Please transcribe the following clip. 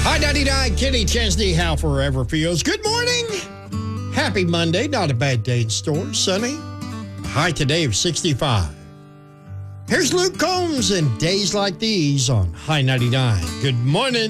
Hi, 99, Kenny Chesney, how forever feels. Good morning. Happy Monday. Not a bad day in store. Sunny. High today of 65. Here's Luke Combs and Days Like These on High 99. Good morning.